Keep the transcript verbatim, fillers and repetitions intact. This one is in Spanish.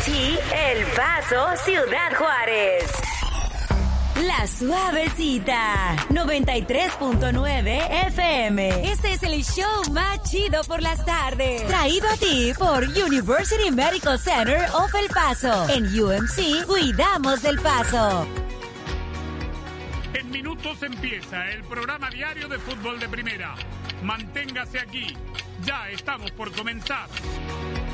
M C, El Paso, Ciudad Juárez. La Suavecita, noventa y tres punto nueve F M. Este es el show más chido por las tardes. Traído a ti por University Medical Center of El Paso. En U M C, cuidamos del Paso. En minutos empieza el programa diario de fútbol de primera. Manténgase aquí. Ya estamos por comenzar.